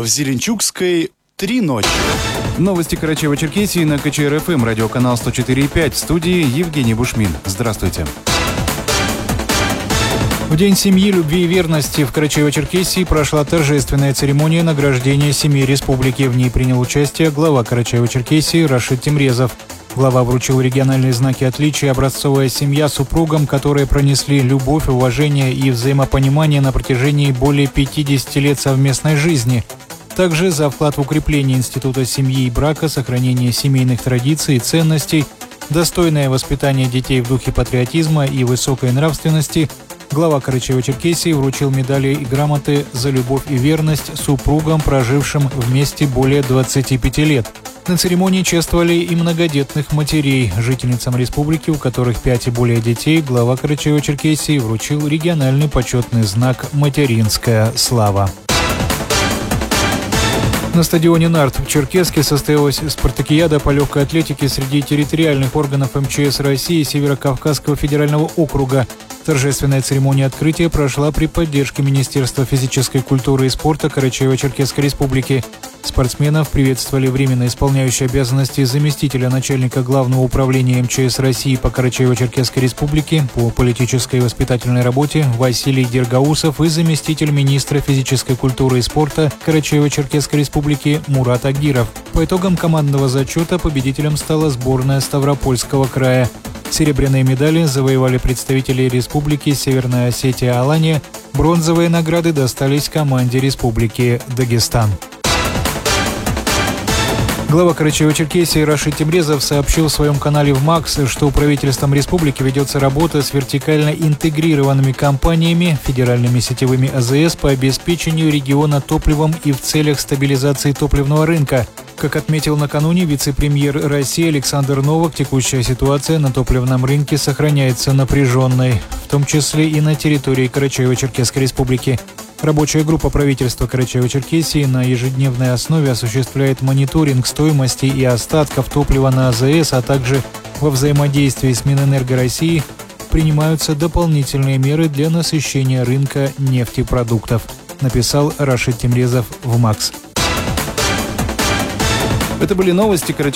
В Зеленчукской 3 ночи. Новости Карачаево-Черкесии на КЧР-ФМ, радиоканал 104,5. В студии Евгений Бушмин. Здравствуйте. В День семьи, любви и верности в Карачаево-Черкесии прошла торжественная церемония награждения семьи республики. В ней принял участие глава Карачаево-Черкесии Рашид Темрезов. Глава вручил региональные знаки отличия «Образцовая семья» супругам, которые пронесли любовь, уважение и взаимопонимание на протяжении более 50 лет совместной жизни. Также за вклад в укрепление института семьи и брака, сохранение семейных традиций и ценностей, достойное воспитание детей в духе патриотизма и высокой нравственности глава Карачаево-Черкесии вручил медали и грамоты за любовь и верность супругам, прожившим вместе более 25 лет. На церемонии чествовали и многодетных матерей. Жительницам республики, у которых 5 и более детей, глава Карачаево-Черкесии вручил региональный почетный знак «Материнская слава». На стадионе «Нарт» в Черкесске состоялась спартакиада по легкой атлетике среди территориальных органов МЧС России Северо-Кавказского федерального округа. Торжественная церемония открытия прошла при поддержке Министерства физической культуры и спорта Карачаево-Черкесской республики. Спортсменов приветствовали временно исполняющий обязанности заместителя начальника Главного управления МЧС России по Карачаево-Черкесской республике по политической и воспитательной работе Василий Дергаусов и заместитель министра физической культуры и спорта Карачаево-Черкесской республики Мурат Агиров. По итогам командного зачета победителем стала сборная Ставропольского края. Серебряные медали завоевали представители республики Северная Осетия-Алания. Бронзовые награды достались команде республики Дагестан. Глава Карачаево-Черкесии Рашид Темрезов сообщил в своем канале в МАКС, что правительством республики ведется работа с вертикально интегрированными компаниями, федеральными сетевыми АЗС по обеспечению региона топливом и в целях стабилизации топливного рынка. Как отметил накануне вице-премьер России Александр Новак, текущая ситуация на топливном рынке сохраняется напряженной, в том числе и на территории Карачаево-Черкесской республики. Рабочая группа правительства Карачаево-Черкесии на ежедневной основе осуществляет мониторинг стоимости и остатков топлива на АЗС, а также во взаимодействии с Минэнерго России принимаются дополнительные меры для насыщения рынка нефтепродуктов, написал Рашид Темрезов в МАКС. Это были новости